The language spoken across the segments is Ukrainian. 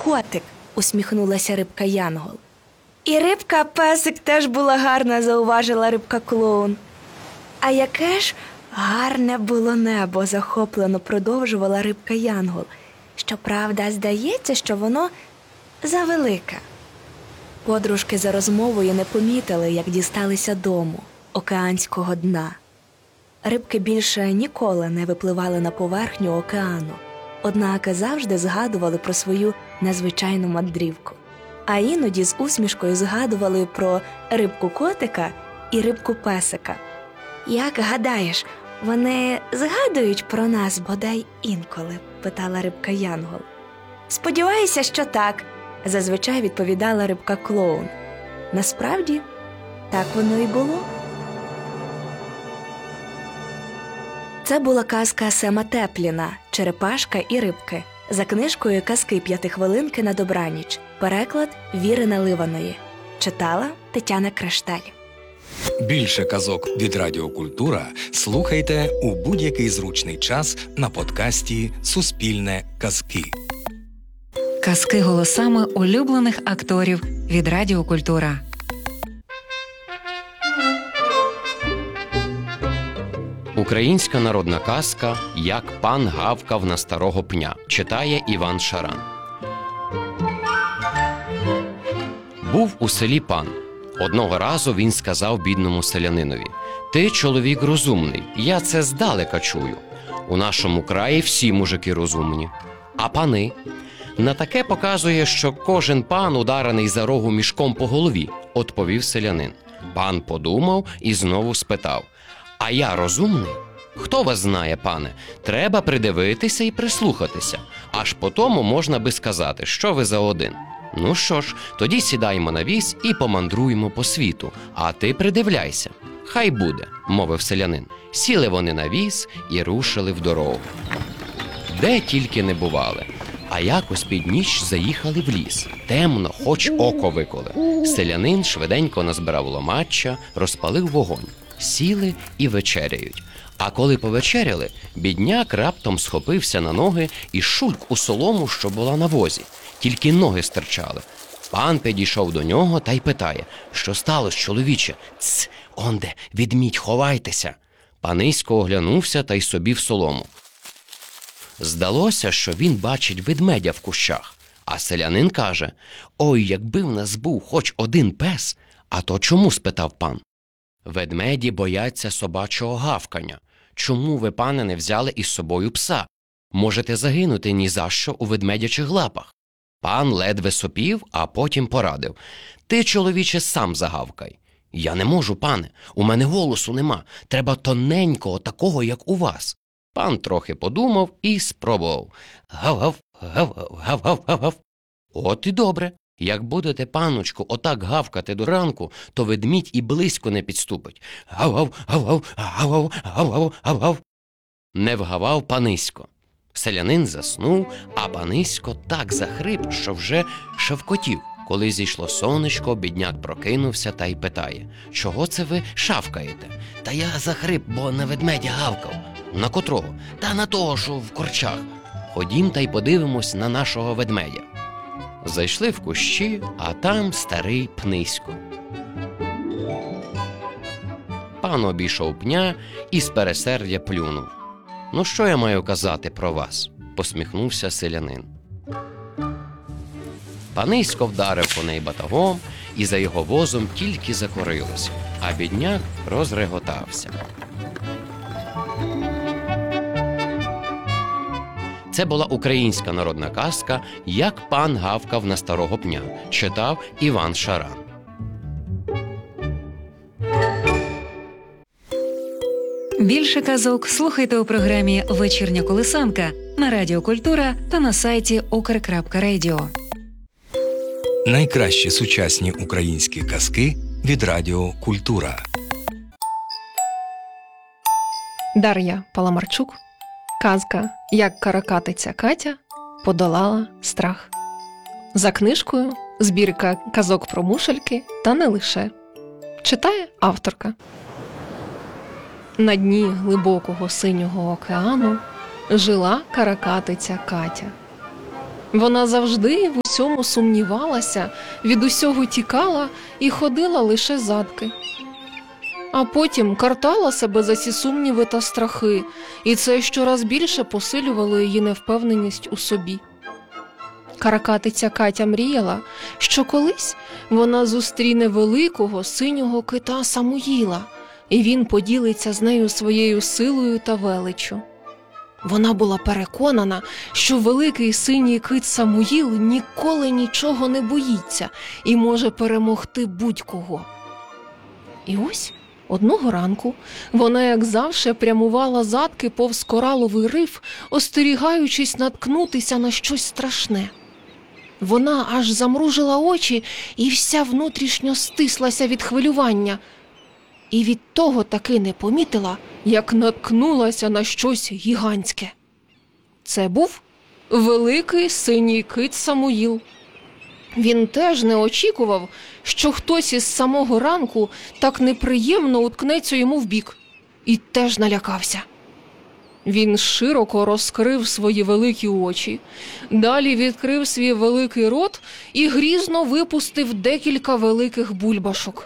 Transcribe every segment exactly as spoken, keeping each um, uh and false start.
котик, усміхнулася рибка Янгол. І рибка песик теж була гарна, зауважила рибка Клоун. А яке ж гарне було небо, захоплено продовжувала рибка Янгол. Щоправда, здається, що воно завелике. Подружки за розмовою не помітили, як дісталися дому, океанського дна. Рибки більше ніколи не випливали на поверхню океану, однак завжди згадували про свою незвичайну мандрівку. А іноді з усмішкою згадували про рибку-котика і рибку-песика. «Як гадаєш, вони згадують про нас бодай інколи?» – питала рибка Янгол. «Сподіваюся, що так», – зазвичай відповідала рибка Клоун. Насправді, так воно і було. Це була казка Сема Тепліна «Черепашка і рибки» за книжкою «Казки п'ятихвилинки на добраніч». Переклад Віри Наливаної. Читала Тетяна Кришталь. Більше казок від Радіо Культура слухайте у будь-який зручний час на подкасті «Суспільне казки». Казки голосами улюблених акторів від Радіо Культура. Українська народна казка «Як пан гавкав на старого пня» читає Іван Шаран. Був у селі пан. Одного разу він сказав бідному селянинові: «Ти чоловік розумний, я це здалека чую. У нашому краї всі мужики розумні. А пани?» «На таке показує, що кожен пан ударений за рогу мішком по голові», – відповів селянин. Пан подумав і знову спитав: «А я розумний?» «Хто вас знає, пане? Треба придивитися і прислухатися. Аж по тому можна би сказати, що ви за один. Ну що ж, тоді сідаймо на віз і помандруємо по світу, а ти придивляйся». «Хай буде», – мовив селянин. Сіли вони на віз і рушили в дорогу. Де тільки не бували. А якось під ніч заїхали в ліс. Темно, хоч око виколи. Селянин швиденько назбирав ломаччя, розпалив вогонь. Сіли і вечеряють. А коли повечеряли, бідняк раптом схопився на ноги і шульк у солому, що була на возі. Тільки ноги стирчали. Пан підійшов до нього та й питає: «Що сталося, чоловіче?» «Цс, онде, відмідь, ховайтеся!» Панисько оглянувся та й собі в солому. Здалося, що він бачить ведмедя в кущах. А селянин каже: «Ой, якби в нас був хоч один пес!» «А то чому?» – спитав пан. «Ведмеді бояться собачого гавкання. Чому ви, пане, не взяли із собою пса? Можете загинути ні за що у ведмедячих лапах». Пан ледве сопів, а потім порадив: «Ти, чоловіче, сам загавкай». «Я не можу, пане, у мене голосу нема. Треба тоненького, такого, як у вас». Пан трохи подумав і спробував: «Гав-гав, гав-гав, гав-гав, гав-гав». «От і добре. Як будете, паночку, отак гавкати до ранку, то ведмідь і близько не підступить. Гав-гав, гав-гав, гав-гав, гав-гав, гав-гав». Не вгавав панисько. Селянин заснув, а панисько так захрип, що вже шавкотів. Коли зійшло сонечко, бідняк прокинувся та й питає: «Чого це ви шавкаєте?» «Та я захрип, бо на ведмедя гавкав». «На котрого?» «Та на того, що в корчах». «Ходім та й подивимось на нашого ведмедя». Зайшли в кущі, а там старий пнисько. Пан обійшов пня і з пересердя плюнув. «Ну що я маю казати про вас?» – посміхнувся селянин. Панисько вдарив по неї батогом, і за його возом тільки закорилося, а бідняк розреготався. Це була українська народна казка «Як пан гавкав на старого пня», читав Іван Шаран. Більше казок слухайте у програмі «Вечірня колисанка» на Радіо Культура та на сайті укр крапка радіо. Найкращі сучасні українські казки від Радіо Культура. Дар'я Паламарчук. Казка «Як каракатиця Катя подолала страх». За книжкою збірка казок про мушельки та не лише. Читає авторка. На дні глибокого синього океану жила каракатиця Катя. Вона завжди в усьому сумнівалася, від усього тікала і ходила лише задки. А потім картала себе за ці сумніви та страхи, і це щораз більше посилювало її невпевненість у собі. Каракатиця Катя мріяла, що колись вона зустріне великого синього кита Самуїла, і він поділиться з нею своєю силою та величчю. Вона була переконана, що великий синій кит Самуїл ніколи нічого не боїться і може перемогти будь-кого. І ось одного ранку вона, як завжди, прямувала задки повз кораловий риф, остерігаючись наткнутися на щось страшне. Вона аж замружила очі і вся внутрішньо стислася від хвилювання. І від того таки не помітила, як наткнулася на щось гігантське. Це був великий синій кит Самуїл. Він теж не очікував, що хтось із самого ранку так неприємно уткнеться йому в бік, і теж налякався. Він широко розкрив свої великі очі, далі відкрив свій великий рот і грізно випустив декілька великих бульбашок.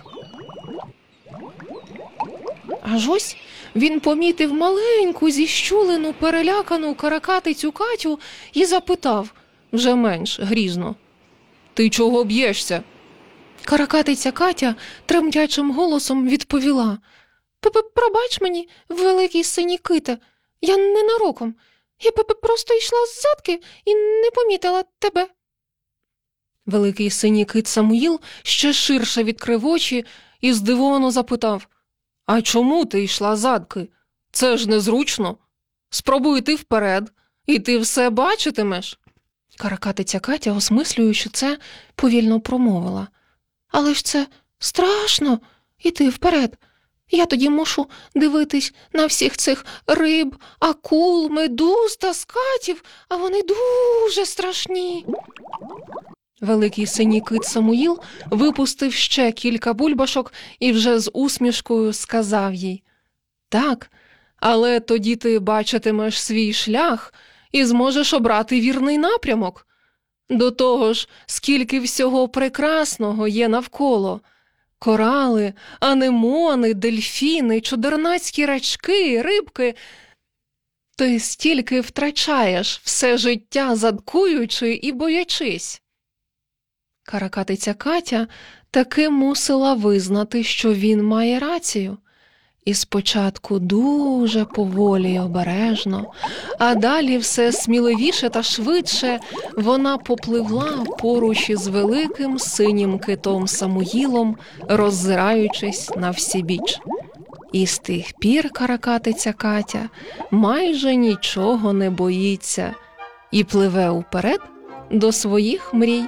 Аж ось він помітив маленьку, зіщулену, перелякану каракатицю Катю і запитав, вже менш грізно: «Ти чого б'єшся?» Каракатиця Катя тремтячим голосом відповіла: «Пробач мені, великий синій ките, я ненароком. Я просто йшла з задки і не помітила тебе». Великий синій кит Самуїл ще ширше відкрив очі і здивовано запитав: «А чому ти йшла задки? Це ж незручно. Спробуй йти вперед, і ти все бачитимеш». Каракатиця Катя, осмислюючи це, повільно промовила: «Але ж це страшно іти вперед. Я тоді мушу дивитись на всіх цих риб, акул, медуз та скатів, а вони дуже страшні». Великий синій кит Самуїл випустив ще кілька бульбашок і вже з усмішкою сказав їй: «Так, але тоді ти бачитимеш свій шлях і зможеш обрати вірний напрямок. До того ж, скільки всього прекрасного є навколо. Корали, анемони, дельфіни, чудернацькі рачки, рибки. Ти стільки втрачаєш все життя, задкуючи і боячись». Каракатиця Катя таки мусила визнати, що він має рацію. І спочатку дуже поволі й обережно, а далі все сміливіше та швидше вона попливла поруч із великим синім китом Самуїлом, роззираючись на всібіч. І з тих пір каракатиця Катя майже нічого не боїться і пливе уперед до своїх мрій.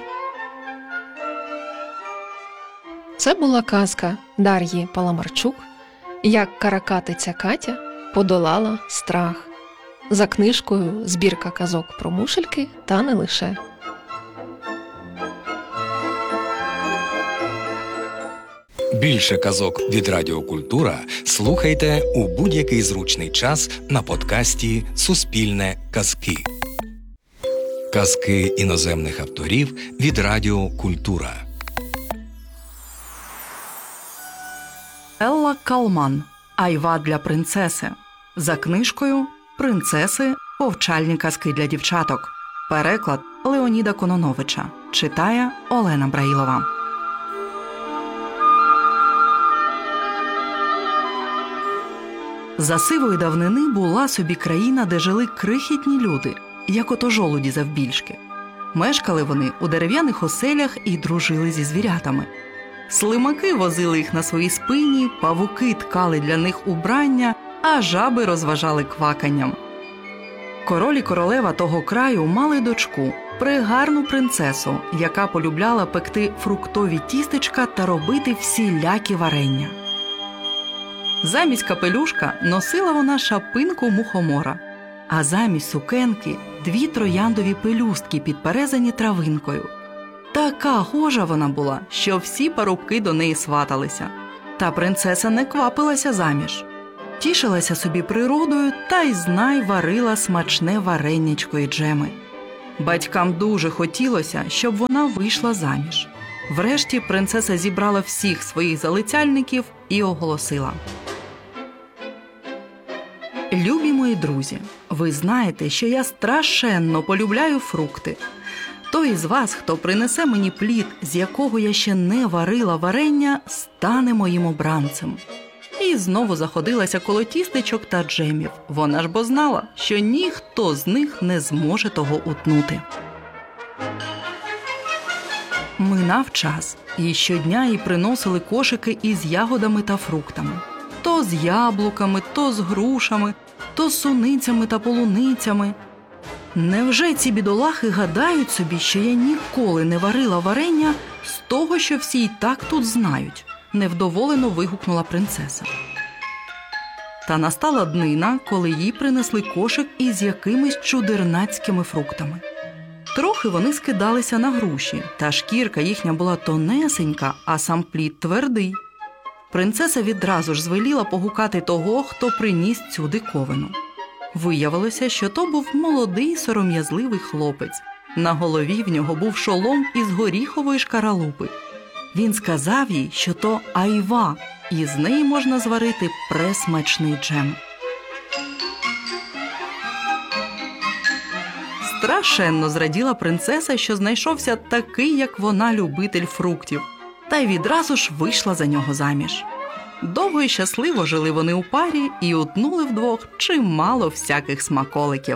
Це була казка Дар'ї Паламарчук «Як каракатиця Катя подолала страх» за книжкою «Збірка казок про мушельки та не лише». Більше казок від Радіо Культура слухайте у будь-який зручний час на подкасті «Суспільне казки». Казки іноземних авторів від Радіо Культура. Елла Калман «Айва для принцеси» за книжкою «Принцеси. Повчальні казки для дівчаток». Переклад Леоніда Кононовича. Читає Олена Браїлова. За сивої давнини була собі країна, де жили крихітні люди, як ото жолуді завбільшки. Мешкали вони у дерев'яних оселях і дружили зі звірятами. Слимаки возили їх на своїй спині, павуки ткали для них убрання, а жаби розважали кваканням. Король і королева того краю мали дочку, пригарну принцесу, яка полюбляла пекти фруктові тістечка та робити всілякі варення. Замість капелюшка носила вона шапинку мухомора, а замість сукенки – дві трояндові пелюстки, підперезані травинкою. Така гожа вона була, що всі парубки до неї сваталися. Та принцеса не квапилася заміж. Тішилася собі природою та й знай варила смачне вареннячко і джеми. Батькам дуже хотілося, щоб вона вийшла заміж. Врешті принцеса зібрала всіх своїх залицяльників і оголосила: «Любі мої друзі, ви знаєте, що я страшенно полюбляю фрукти. Той із вас, хто принесе мені плід, з якого я ще не варила варення, стане моїм обранцем». І знову заходилася коло тістечок та джемів. Вона ж бо знала, що ніхто з них не зможе того утнути. Минав час, і щодня їй приносили кошики із ягодами та фруктами. То з яблуками, то з грушами, то з суницями та полуницями. Невже ці бідолахи гадають собі, що я ніколи не варила варення з того, що всі й так тут знають? Невдоволено вигукнула принцеса. Та настала днина, коли їй принесли кошик із якимись чудернацькими фруктами. Трохи вони скидалися на груші, та шкірка їхня була тонесенька, а сам плід твердий. Принцеса відразу ж звеліла погукати того, хто приніс цю диковину. Виявилося, що то був молодий сором'язливий хлопець. На голові в нього був шолом із горіхової шкаралупи. Він сказав їй, що то айва, і з неї можна зварити пресмачний джем. Страшенно зраділа принцеса, що знайшовся такий, як вона, любитель фруктів, та й відразу ж вийшла за нього заміж. Довго й щасливо жили вони у парі і утнули вдвох чимало всяких смаколиків.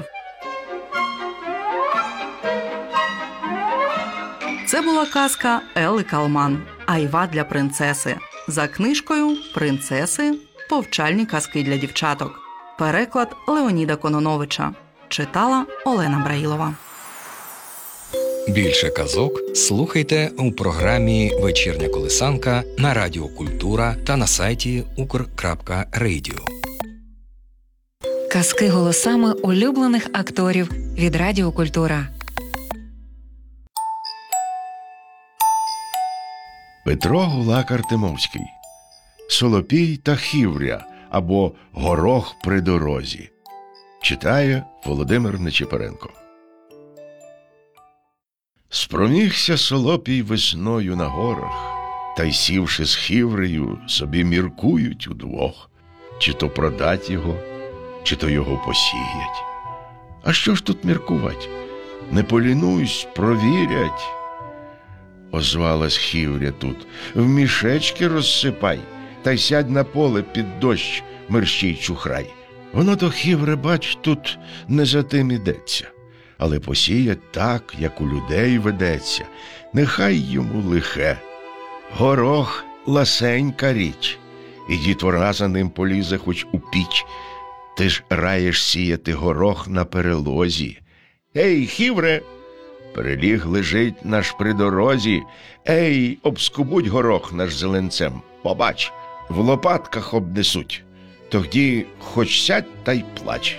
Це була казка Елли Калман «Айва для принцеси» за книжкою «Принцеси. Повчальні казки для дівчаток». Переклад Леоніда Кононовича. Читала Олена Браїлова. Більше казок слухайте у програмі «Вечірня колисанка» на Радіо Культура та на сайті укр крапка радіо. Казки голосами улюблених акторів від Радіо Культура. Петро Гулак Артемовський. Солопій та Хівря або Горох при дорозі. Читає Володимир Нечипоренко. Спромігся Солопій весною на горах, та й сівши з Хіврею, собі міркують удвох, чи то продать його, чи то його посіять. А що ж тут міркувать? Не полінусь, провірять. Озвалась Хівря тут: в мішечки розсипай, та й сядь на поле під дощ, мерщій чухрай. Воно то, Хівре, бач, тут не за тим ідеться, але посіять так, як у людей ведеться, нехай йому лихе. Горох – ласенька річ, і дітвора за ним полізе хоч у піч. Ти ж раєш сіяти горох на перелозі. Ей, Хівре! Переліг лежить наш при дорозі. Ей, обскубуть горох наш зеленцем. Побач, в лопатках обнесуть. Тоді хоч сядь та й плач.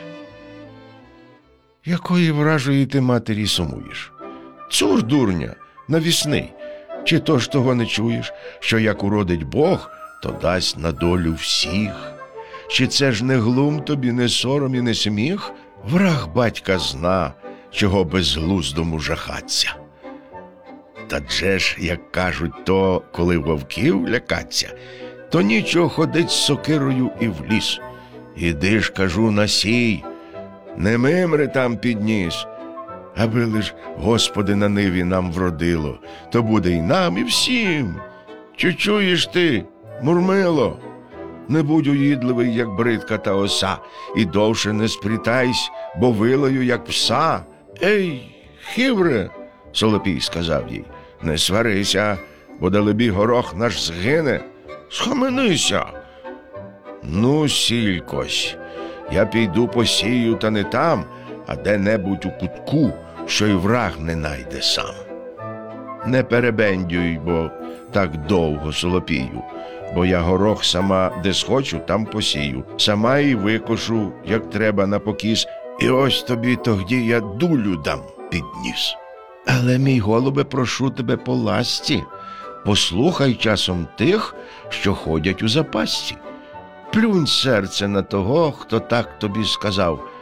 Якої вражої ти матері сумуєш? Цур, дурня, навісний. Чи то ж того не чуєш, що як уродить Бог, то дасть на долю всіх? Чи це ж не глум тобі, не сором і не сміх? Враг батька зна, чого безглуздому жахаться. Та дже ж, як кажуть, то коли вовків лякаться, то нічого ходить з сокирою і в ліс. Іди ж, кажу, насій, не мимри там підніс. Аби лиш, Господи, на ниві нам вродило, то буде й нам, і всім. Чи чуєш ти, Мурмило? Не будь уїдливий, як бридка та оса, і довше не сплітайсь, бо вилаю, як пса. Ей, Хівре, Солопій сказав їй, не сварися, бо далебі горох наш згине. Схаменися. Ну, сількось, я піду посію, та не там, а де-небудь у кутку, що й враг не найде сам. Не перебендюй, бо так довго, Солопію, бо я горох сама де схочу, там посію, сама і викошу, як треба на покіс, і ось тобі тоді я дулю дам під ніс. Але, мій голубе, прошу тебе по ласці, послухай часом тих, що ходять у запасці. Плюнь серце на того, хто так тобі сказав.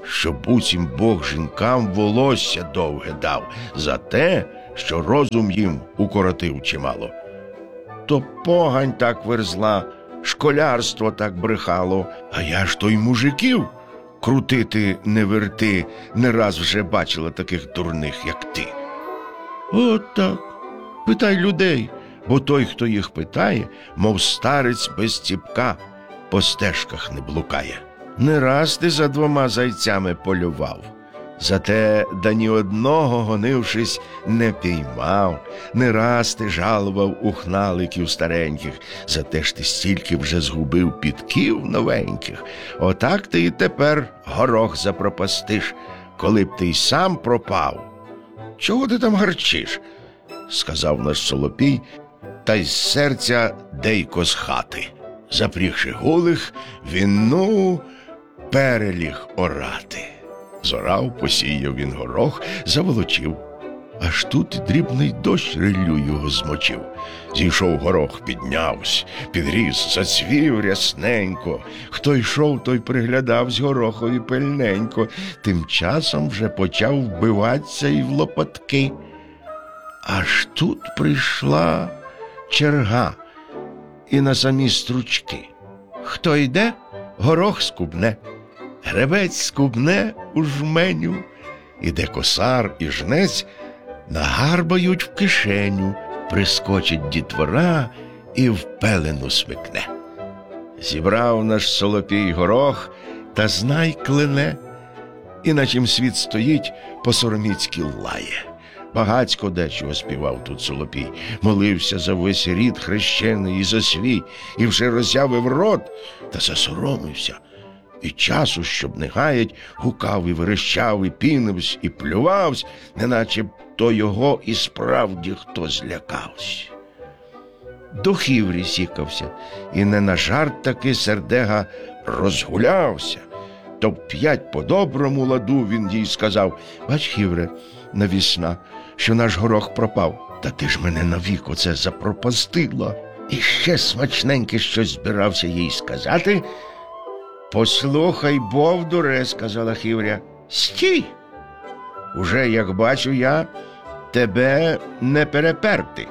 що буцім Бог жінкам волосся довге дав за те, що розум їм укоротив чимало. То погань так верзла, школярство так брехало, а я ж то й мужиків крутити не верти, не раз вже бачила таких дурних, як ти. От так. Питай людей, бо той, хто їх питає, мов старець без ціпка, по стежках не блукає. Не раз ти за двома зайцями полював, зате да ні одного, гонившись, не піймав. Не раз ти жалував ухналиків стареньких, зате ж ти стільки вже згубив підків новеньких. Отак ти і тепер горох запропастиш, коли б ти й сам пропав. Чого ти там гарчиш? Сказав наш Солопій, та й з серця дейко з хати. Запрігши голих, він, ну, переліг орати. Зорав, посіяв він горох, заволочив. Аж тут і дрібний дощ рилю його змочив. Зійшов горох, піднявсь, підріс, зацвів рясненько. Хто йшов, той приглядавсь горохові пильненько. Тим часом вже почав вбиватися і в лопатки. Аж тут прийшла черга і на самі стручки. Хто йде, горох скубне, гребець скубне у жменю. Іде косар і жнець, нагарбають в кишеню, прискочить дітвора і в пелену смикне. Зібрав наш Солопій горох, та знай клине, і на чим світ стоїть, по-сороміцьки лає. Багацько дечого співав тут Солопій, молився за весь рід хрещений і за свій, і вже роззявив рот, та засоромився. І часу, щоб не гаять, гукав і верещав, і пінивсь, і плювавсь, неначе б то його і справді хто злякавсь. До хіврі сікався, і не на жарт таки сердега розгулявся. То в п'ять по доброму ладу він їй сказав: «Бач, хівре, навісна, що наш горох пропав. Та ти ж мене навік оце запропастила». І ще смачненьке щось збирався їй сказати. «Послухай, бовдуре», – сказала хівря, – «стій! Уже, як бачу я, тебе не переперти.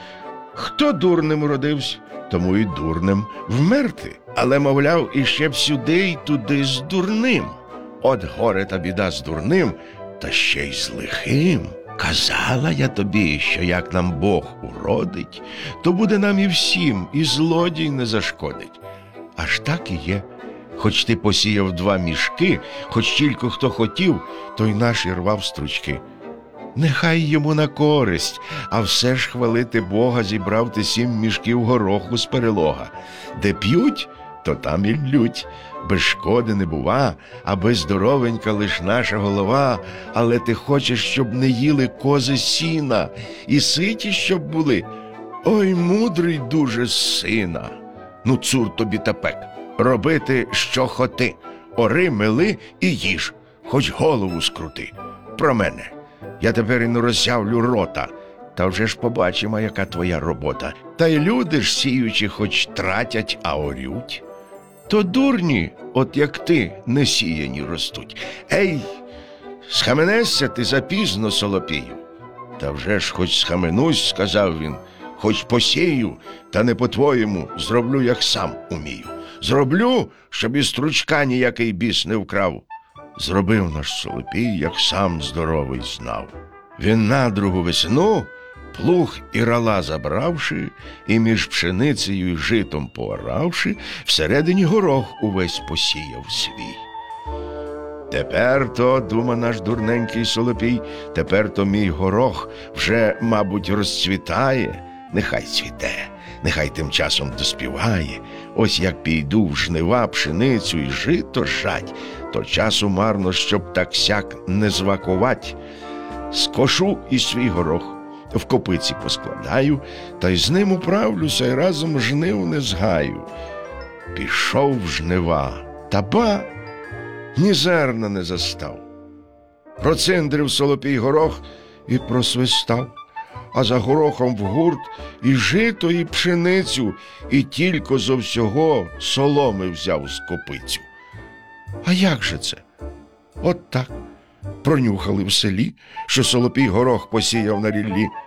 Хто дурним родився, тому і дурним вмерти. Але, мовляв, іще б сюди й туди з дурним. От горе та біда з дурним, та ще й з лихим. Казала я тобі, що як нам Бог уродить, то буде нам і всім, і злодій не зашкодить. Аж так і є. Хоч ти посіяв два мішки, хоч тільки хто хотів, той наш і рвав стручки. Нехай йому на користь, а все ж хвалити Бога зібрав ти сім мішків гороху з перелога. Де п'ють, то там і лють. Без шкоди не бува, аби здоровенька лиш наша голова. Але ти хочеш, щоб не їли кози сіна, і ситі, щоб були. Ой, мудрий дуже сина! Ну, цур тобі та пек. Робити, що хоти, ори, мили і їж, хоч голову скрути. Про мене. Я тепер і не роззявлю рота, та вже ж побачимо, яка твоя робота. Та й люди ж сіючи хоч тратять, а орють. То дурні, от як ти, не сіяні ростуть. Ей, схаменешся ти запізно, Солопію. Та вже ж хоч схаменусь, сказав він, хоч посію, та не по-твоєму, зроблю, як сам умію. Зроблю, щоб і стручка ніякий біс не вкрав. Зробив наш Солопій, як сам здоровий знав. Він на другу весну, плуг і рала забравши, і між пшеницею й житом пооравши, всередині горох увесь посіяв свій. Тепер то, дума наш дурненький Солопій, тепер то мій горох вже, мабуть, розцвітає. Нехай цвіте, нехай тим часом доспіває. Ось як піду в жнива пшеницю і жито жать, то часу марно, щоб так-сяк не звакувать. Скошу і свій горох, в копиці поскладаю, та й з ним управлюся, й разом жнив не згаю. Пішов в жнива, та ба, ні зерна не застав. Проциндрив Солопій горох і просвистав. А за горохом в гурт і жито, і пшеницю, і тільки зо всього соломи взяв з копицю. А як же це? От так. Пронюхали в селі, що Солопій горох посіяв на ріллі,